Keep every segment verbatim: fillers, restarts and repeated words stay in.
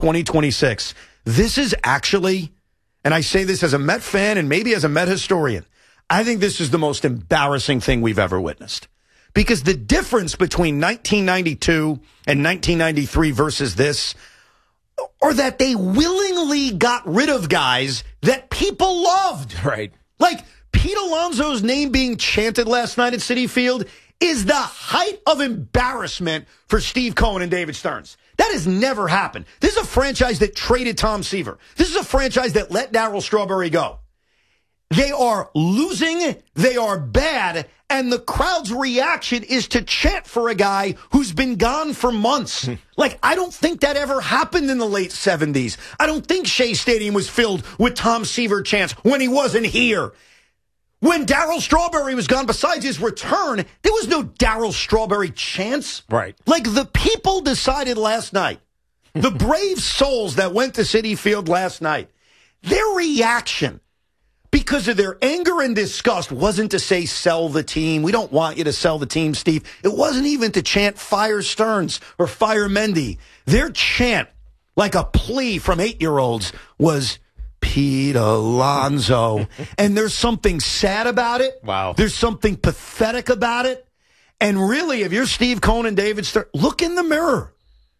twenty twenty-six. This is actually, and I say this as a Met fan and maybe as a Met historian, I think this is the most embarrassing thing we've ever witnessed. Because the difference between nineteen ninety-two and nineteen ninety-three versus this, or that they willingly got rid of guys that people loved. Right. Like, Pete Alonso's name being chanted last night at Citi Field is the height of embarrassment for Steve Cohen and David Stearns. That has never happened. This is a franchise that traded Tom Seaver. This is a franchise that let Darryl Strawberry go. They are losing, they are bad, and the crowd's reaction is to chant for a guy who's been gone for months. Like, I don't think that ever happened in the late seventies. I don't think Shea Stadium was filled with Tom Seaver chants when he wasn't here. When Darryl Strawberry was gone, besides his return, there was no Darryl Strawberry chants. Right. Like, the people decided last night, the brave souls that went to Citi Field last night, their reaction, because of their anger and disgust, wasn't to say, sell the team. We don't want you to sell the team, Steve. It wasn't even to chant, fire Stearns or fire Mendy. Their chant, like a plea from eight-year-olds, was Pete Alonso. And there's something sad about it. Wow. There's something pathetic about it. And really, if you're Steve Cohen and David Stearns, look in the mirror.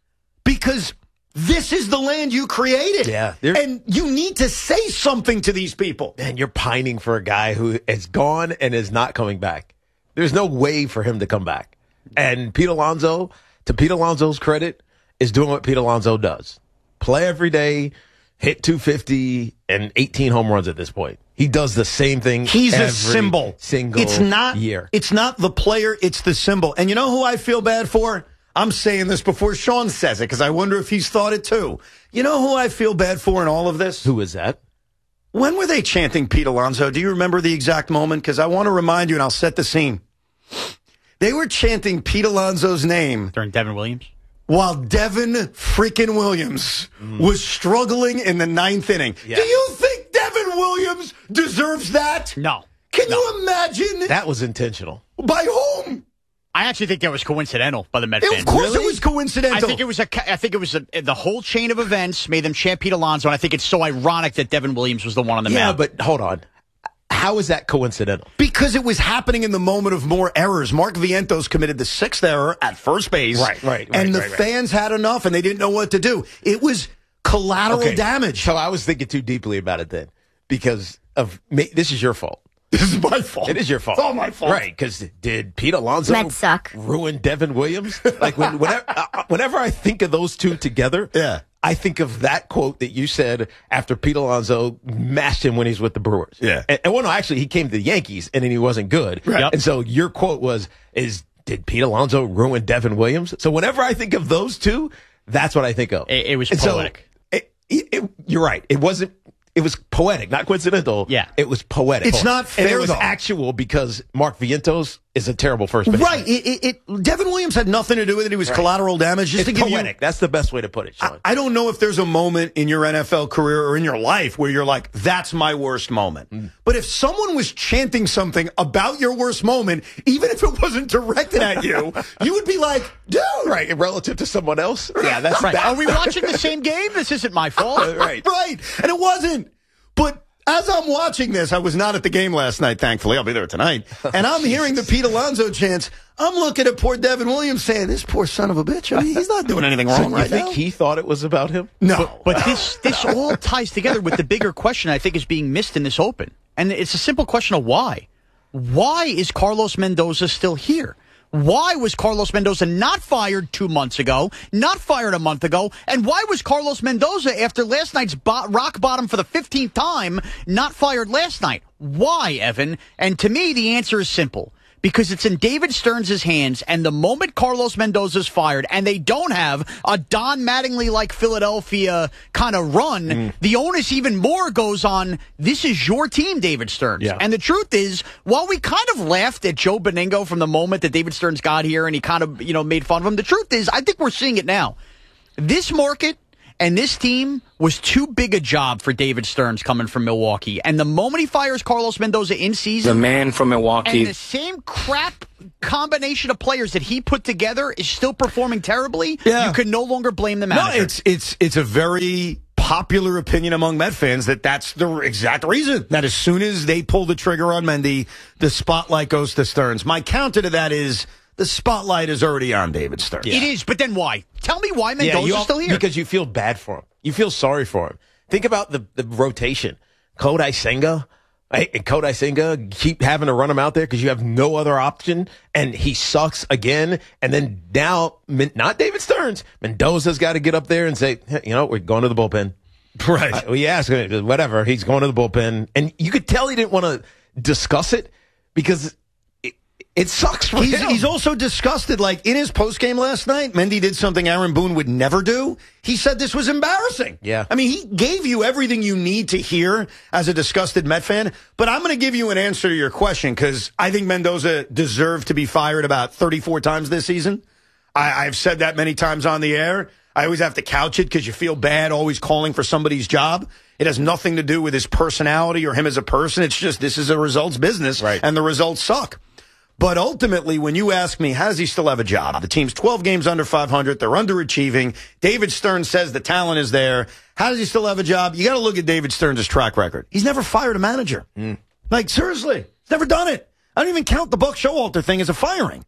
Because this is the land you created. Yeah. And you need to say something to these people. Man, you're pining for a guy who is gone and is not coming back. There's no way for him to come back. And Pete Alonso, to Pete Alonso's credit, is doing what Pete Alonso does. Play every day, hit two fifty, and eighteen home runs at this point. He does the same thing He's every a symbol. single it's not, year. It's not the player, it's the symbol. And you know who I feel bad for? I'm saying this before Sean says it, because I wonder if he's thought it too. You know who I feel bad for in all of this? Who is that? When were they chanting Pete Alonso? Do you remember the exact moment? Because I want to remind you, and I'll set the scene. They were chanting Pete Alonso's name during Devin Williams, while Devin freaking Williams mm. was struggling in the ninth inning. Yeah. Do you think Devin Williams deserves that? No. Can no. you imagine? That was intentional. By whom? I actually think that was coincidental by the Met fans. Of course really? It was coincidental. I think it was a. I think it was a, the whole chain of events made them chant Pete Alonso, and I think it's so ironic that Devin Williams was the one on the yeah, mound. Yeah, but hold on. How is that coincidental? Because it was happening in the moment of more errors. Mark Vientos committed the sixth error at first base. Right, right, right. And the right, right. fans had enough, and they didn't know what to do. It was collateral okay. damage. So I was thinking too deeply about it then, because of this is your fault. This is my fault. It is your fault. It's all my fault. Right, because did Pete Alonso Mets suck. ruin Devin Williams? Like, when, whenever, uh, whenever I think of those two together, yeah. I think of that quote that you said after Pete Alonso mashed him when he's with the Brewers. Yeah. And, and well, no, actually, he came to the Yankees, and then he wasn't good. Right. Yep. And so your quote was, is did Pete Alonso ruin Devin Williams? So whenever I think of those two, that's what I think of. It, it was and poetic. So it, it, it, you're right. It wasn't. It was poetic, not coincidental. Yeah. It was poetic. It's not fair, and it was though. actual because Mark Vientos is a terrible first baseman. Right. It, it, it, Devin Williams had nothing to do with it. It was right. collateral damage. Just it's to give poetic. You, that's the best way to put it, Sean. I, I don't know if there's a moment in your N F L career or in your life where you're like, that's my worst moment. Mm. But if someone was chanting something about your worst moment, even if it wasn't directed at you, you would be like, dude. Right. And relative to someone else. Yeah, that's right. Are we watching the same game? This isn't my fault. Right. Right. And it wasn't. But as I'm watching this, I was not at the game last night, thankfully. I'll be there tonight. And I'm hearing the Pete Alonso chants. I'm looking at poor Devin Williams saying, this poor son of a bitch, I mean, he's not doing anything wrong so right you think now. He thought it was about him? No. But, but this, this all ties together with the bigger question I think is being missed in this Open. And it's a simple question of why. Why is Carlos Mendoza still here? Why was Carlos Mendoza not fired two months ago, not fired a month ago, and why was Carlos Mendoza, after last night's bo- rock bottom for the fifteenth time, not fired last night? Why, Evan? And to me, the answer is simple. Because it's in David Stearns' hands, and the moment Carlos Mendoza's fired, and they don't have a Don Mattingly-like Philadelphia kind of run, mm. the onus even more goes on, this is your team, David Stearns. Yeah. And the truth is, while we kind of laughed at Joe Beningo from the moment that David Stearns got here, and he kind of, you know, made fun of him, the truth is, I think we're seeing it now. This market And this team was too big a job for David Stearns coming from Milwaukee. And the moment he fires Carlos Mendoza in season, the man from Milwaukee, and the same crap combination of players that he put together is still performing terribly, yeah. you can no longer blame the manager. No, it's it's it's a very popular opinion among Met fans that that's the exact reason. That as soon as they pull the trigger on Mendy, the spotlight goes to Stearns. My counter to that is the spotlight is already on David Stearns. Yeah. It is, but then why? Tell me why Mendoza's yeah, still here. Because you feel bad for him. You feel sorry for him. Think about the, the rotation. Kodai Senga. Right? And Kodai Senga, keep having to run him out there because you have no other option, and he sucks again. And then now, not David Stearns, Mendoza's got to get up there and say, hey, you know, we're going to the bullpen. Right. Uh, well, yeah, whatever. He's going to the bullpen. And you could tell he didn't want to discuss it because it, it sucks for he's, him. He's also disgusted. Like, in his postgame last night, Mendy did something Aaron Boone would never do. He said this was embarrassing. Yeah. I mean, he gave you everything you need to hear as a disgusted Met fan. But I'm going to give you an answer to your question because I think Mendoza deserved to be fired about thirty-four times this season. I, I've said that many times on the air. I always have to couch it because you feel bad always calling for somebody's job. It has nothing to do with his personality or him as a person. It's just this is a results business, right. And the results suck. But ultimately, when you ask me, how does he still have a job? The team's twelve games under five hundred. They're underachieving. David Stearns says the talent is there. How does he still have a job? You got to look at David Stearns' track record. He's never fired a manager. Mm. Like, seriously, he's never done it. I don't even count the Buck Showalter thing as a firing.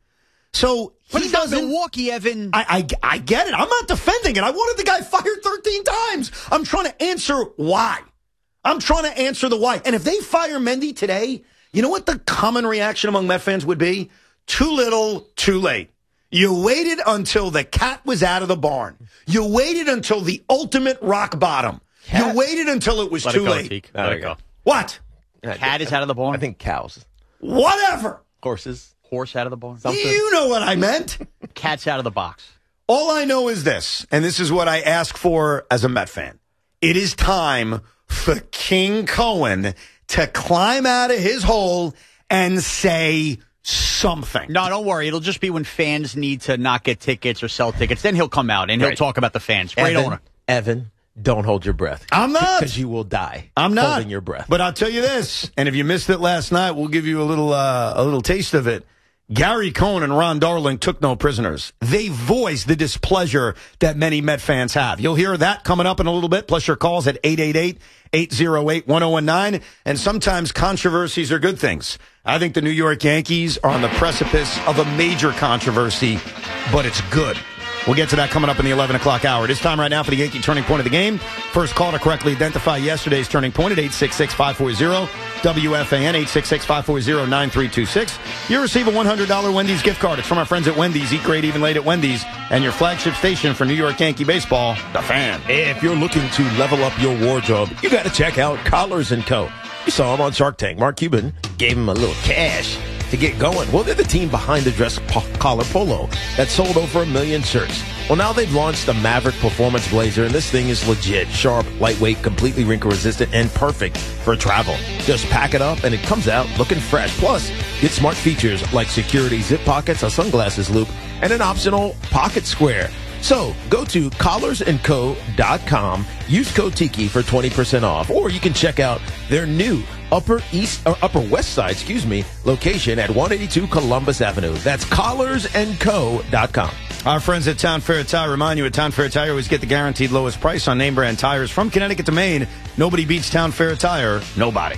So he but he's not doesn't. Milwaukee, Evan. I, I I get it. I'm not defending it. I wanted the guy fired thirteen times. I'm trying to answer why. I'm trying to answer the why. And if they fire Mendy today, you know what the common reaction among Met fans would be? Too little, too late. You waited until the cat was out of the barn. You waited until the ultimate rock bottom. Cat? You waited until it was Let too it go, late. Teak. Let it go. What? Cat is out of the barn? I think cows. Whatever. Horses. Horse out of the barn? Something. You know what I meant. Cat's out of the box. All I know is this, and this is what I ask for as a Met fan. It is time for King Cohen to climb out of his hole and say something. No, don't worry. It'll just be when fans need to not get tickets or sell tickets. Then he'll come out and he'll right. talk about the fans. Great Evan, owner. Evan, don't hold your breath. I'm not. Because you will die. I'm not. Holding your breath. But I'll tell you this, and if you missed it last night, we'll give you a little uh, a little taste of it. Gary Cohen and Ron Darling took no prisoners. They voiced the displeasure that many Met fans have. You'll hear that coming up in a little bit, plus your calls at eight eight eight, eight oh eight, one oh one nine. And sometimes controversies are good things. I think the New York Yankees are on the precipice of a major controversy, but it's good. We'll get to that coming up in the eleven o'clock hour. It is time right now for the Yankee turning point of the game. First call to correctly identify yesterday's turning point at eight six six, five four zero, W F A N, eight six six, five four zero, nine three two six. You receive a one hundred dollars Wendy's gift card. It's from our friends at Wendy's. Eat great even late at Wendy's. And your flagship station for New York Yankee baseball, The Fan. If you're looking to level up your wardrobe, you got to check out Collars and Co. You saw him on Shark Tank. Mark Cuban gave him a little cash to get going. Well, they're the team behind the dress po- collar polo that sold over a million shirts. Well, now they've launched the Maverick Performance Blazer, and this thing is legit. Sharp, lightweight, completely wrinkle-resistant, and perfect for travel. Just pack it up, and it comes out looking fresh. Plus, get smart features like security zip pockets, a sunglasses loop, and an optional pocket square. So, go to collars and co dot com, use code Tiki for twenty percent off, or you can check out their new Upper East or Upper West Side, excuse me, location at one eighty-two Columbus Avenue. That's collars and co dot com. Our friends at Town Fair Tire remind you at Town Fair Tire always get the guaranteed lowest price on name brand tires from Connecticut to Maine. Nobody beats Town Fair Tire. Nobody.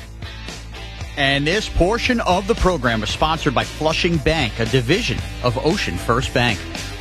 And this portion of the program is sponsored by Flushing Bank, a division of Ocean First Bank.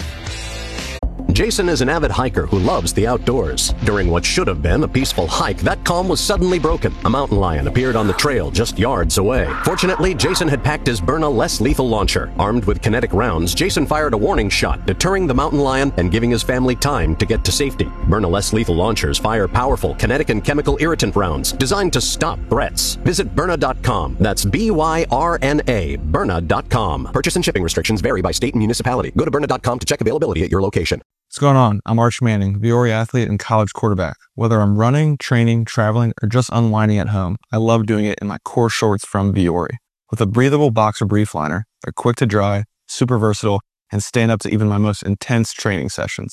Jason is an avid hiker who loves the outdoors. During what should have been a peaceful hike, that calm was suddenly broken. A mountain lion appeared on the trail just yards away. Fortunately, Jason had packed his Byrna less lethal launcher. Armed with kinetic rounds, Jason fired a warning shot, deterring the mountain lion and giving his family time to get to safety. Byrna less lethal launchers fire powerful kinetic and chemical irritant rounds designed to stop threats. Visit Byrna dot com. That's B Y R N A, Byrna dot com. Purchase and shipping restrictions vary by state and municipality. Go to Byrna dot com to check availability at your location. What's going on? I'm Arch Manning, Viore athlete and college quarterback. Whether I'm running, training, traveling, or just unwinding at home, I love doing it in my core shorts from Viore. With a breathable boxer brief liner, they're quick to dry, super versatile, and stand up to even my most intense training sessions.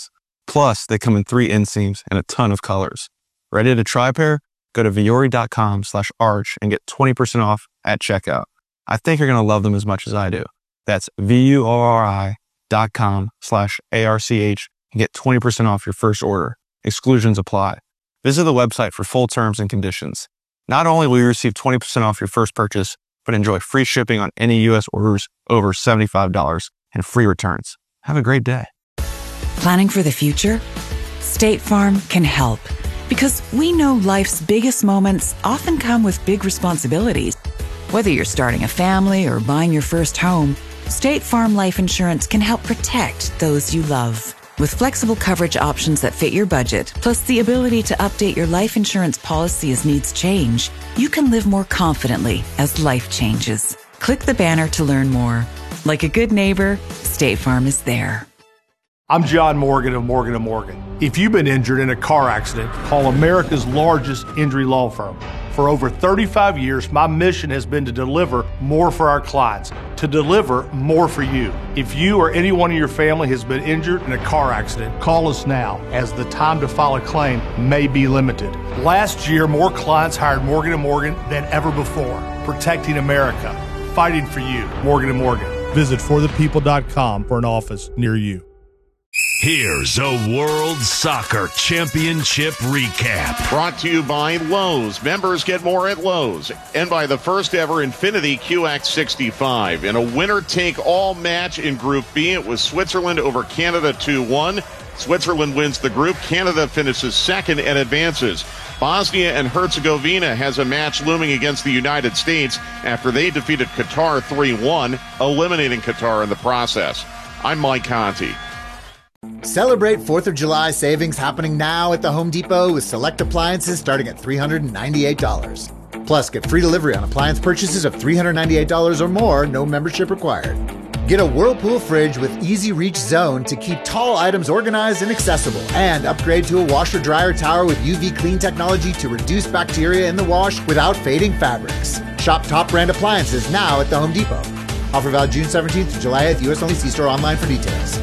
Plus, they come in three inseams and a ton of colors. Ready to try a pair? Go to Vuori.com slash arch and get twenty percent off at checkout. I think you're going to love them as much as I do. That's V-U-O-R-I dot com slash A-R-C-H and get twenty percent off your first order. Exclusions apply. Visit the website for full terms and conditions. Not only will you receive twenty percent off your first purchase, but enjoy free shipping on any U S orders over seventy-five dollars and free returns. Have a great day. Planning for the future? State Farm can help. Because we know life's biggest moments often come with big responsibilities. Whether you're starting a family or buying your first home, State Farm Life Insurance can help protect those you love. With flexible coverage options that fit your budget, plus the ability to update your life insurance policy as needs change, you can live more confidently as life changes. Click the banner to learn more. Like a good neighbor, State Farm is there. I'm John Morgan of Morgan and Morgan. If you've been injured in a car accident, call America's largest injury law firm. For over thirty-five years, my mission has been to deliver more for our clients, to deliver more for you. If you or anyone in your family has been injured in a car accident, call us now, as the time to file a claim may be limited. Last year, more clients hired Morgan and Morgan than ever before, protecting America, fighting for you. Morgan and Morgan. Visit for the people dot com for an office near you. Here's a World Soccer Championship recap. Brought to you by Lowe's. Members get more at Lowe's. And by the first ever Infinity Q X sixty-five. In a winner-take-all match in Group B, it was Switzerland over Canada two one. Switzerland wins the group. Canada finishes second and advances. Bosnia and Herzegovina has a match looming against the United States after they defeated Qatar three one, eliminating Qatar in the process. I'm Mike Conti. Celebrate fourth of July savings happening now at the Home Depot with select appliances starting at three hundred ninety-eight dollars. Plus, get free delivery on appliance purchases of three hundred ninety-eight dollars or more, no membership required. Get a Whirlpool fridge with easy reach zone to keep tall items organized and accessible. And upgrade to a washer-dryer tower with U V clean technology to reduce bacteria in the wash without fading fabrics. Shop top brand appliances now at the Home Depot. Offer valid June seventeenth to July eighth, U S only. See store online for details.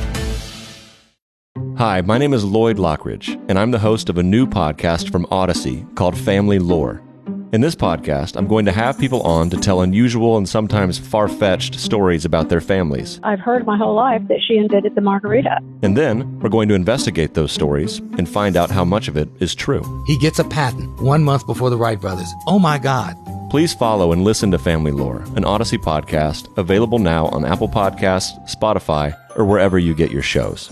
Hi, my name is Lloyd Lockridge, and I'm the host of a new podcast from Odyssey called Family Lore. In this podcast, I'm going to have people on to tell unusual and sometimes far-fetched stories about their families. I've heard my whole life that she invented the margarita. And then, we're going to investigate those stories and find out how much of it is true. He gets a patent one month before the Wright brothers. Oh my God. Please follow and listen to Family Lore, an Odyssey podcast, available now on Apple Podcasts, Spotify, or wherever you get your shows.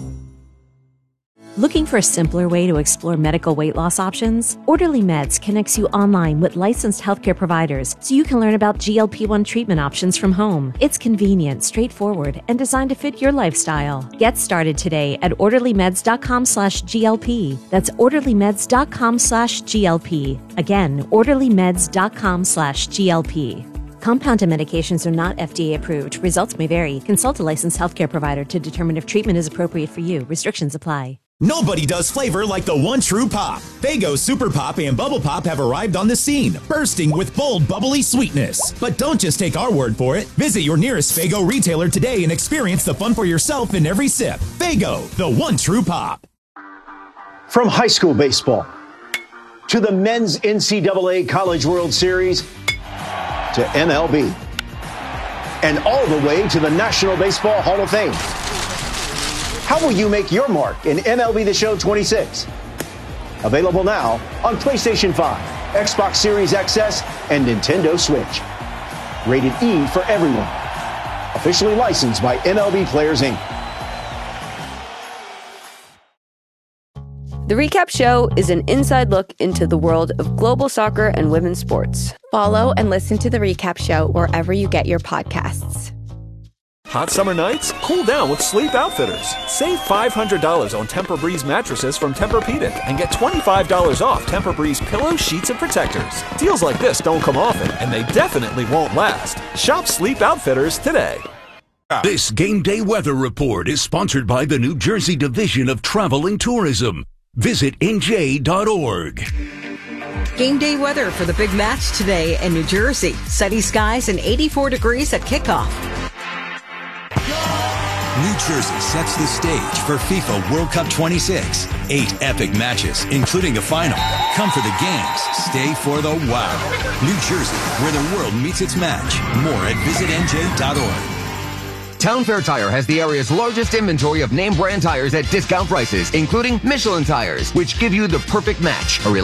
Looking for a simpler way to explore medical weight loss options? Orderly Meds connects you online with licensed healthcare providers so you can learn about G L P one treatment options from home. It's convenient, straightforward, and designed to fit your lifestyle. Get started today at orderlymeds.com slash GLP. That's orderlymeds.com slash GLP. Again, orderlymeds.com slash GLP. Compounded medications are not F D A approved. Results may vary. Consult a licensed healthcare provider to determine if treatment is appropriate for you. Restrictions apply. Nobody does flavor like the one true pop. Faygo Super Pop and Bubble Pop have arrived on the scene, bursting with bold, bubbly sweetness. But don't just take our word for it. Visit your nearest Faygo retailer today and experience the fun for yourself in every sip. Faygo, the one true pop. From high school baseball to the men's N C double A College World Series to M L B and all the way to the National Baseball Hall of Fame. How will you make your mark in M L B The Show twenty-six? Available now on PlayStation five, Xbox Series X S, and Nintendo Switch. Rated E for everyone. Officially licensed by M L B Players, Incorporated. The Recap Show is an inside look into the world of global soccer and women's sports. Follow and listen to The Recap Show wherever you get your podcasts. Hot summer nights? Cool down with Sleep Outfitters. Save five hundred dollars on Tempur-Breeze mattresses from Tempur-Pedic and get twenty-five dollars off Tempur-Breeze pillows, sheets, and protectors. Deals like this don't come often, and they definitely won't last. Shop Sleep Outfitters today. This Game Day Weather Report is sponsored by the New Jersey Division of Travel and Tourism. Visit N J dot org. Game day weather for the big match today in New Jersey. Sunny skies and eighty-four degrees at kickoff. New Jersey sets the stage for FIFA World Cup twenty-six. Eight epic matches, including a final. Come for the games, stay for the wow. New Jersey, where the world meets its match. More at visit N J dot org. Town Fair Tire has the area's largest inventory of name brand tires at discount prices, including Michelin tires, which give you the perfect match. A